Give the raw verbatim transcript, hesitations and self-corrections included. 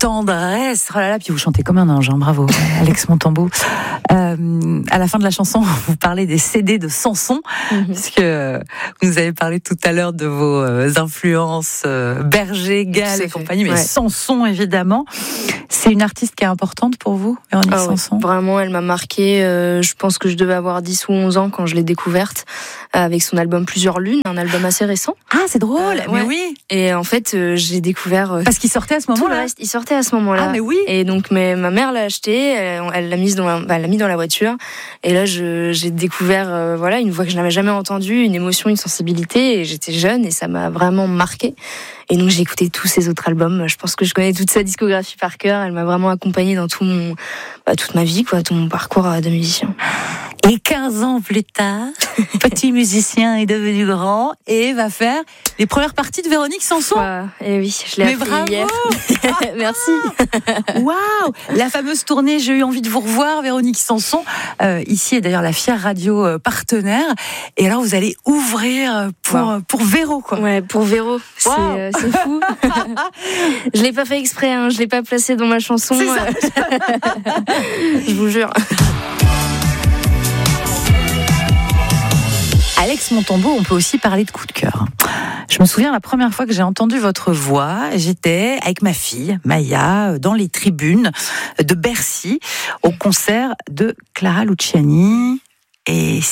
tendresse. Oh là là, puis vous chantez comme un ange, hein, bravo, Alex Montembeault. Euh, à la fin de la chanson, vous parlez des C D de Sanson, mm-hmm. puisque vous nous avez parlé tout à l'heure de vos influences euh, Berger, Gall et compagnie, mais ouais. Sanson évidemment. C'est une artiste qui est importante pour vous, Véronique ah, Sanson? Oui, vraiment, elle m'a marquée. Euh, je pense que je devais avoir dix ou onze ans quand je l'ai découverte, euh, avec son album Plusieurs Lunes, un album assez récent. Ah, c'est drôle, euh, mais ouais. oui. Et en fait, euh, j'ai découvert... Euh, Parce qu'il sortait à ce moment-là. Reste, il sortait à ce moment-là. Ah, mais oui. Et donc, mais, ma mère l'a acheté, elle, elle l'a mise dans la, bah, elle l'a mis dans la voiture. Et là, je, j'ai découvert, euh, voilà, une voix que je n'avais jamais entendue, une émotion, une sensibilité. Et j'étais jeune et ça m'a vraiment marquée. Et donc j'ai écouté tous ses autres albums. Je pense que je connais toute sa discographie par cœur. Elle m'a vraiment accompagnée dans tout mon, bah, toute ma vie, quoi, tout mon parcours de musicien. Et quinze ans plus tard, petit musicien est devenu grand et va faire les premières parties de Véronique Sanson. Ouais, et oui, je l'ai Mais appris bravo. hier. Merci. Waouh, la fameuse tournée. J'ai eu envie de vous revoir, Véronique Sanson. Euh, ici est d'ailleurs la Fière Radio euh, partenaire. Et alors vous allez ouvrir pour wow. pour Véro, quoi. Ouais, pour Véro. C'est, wow. euh, c'est fou. Je l'ai pas fait exprès. Hein. Je l'ai pas placé dans ma chanson. C'est ça. Je vous jure. Alex Montembeault, on peut aussi parler de coup de cœur. Je me souviens la première fois que j'ai entendu votre voix, j'étais avec ma fille, Maya, dans les tribunes de Bercy, au concert de Clara Luciani. Et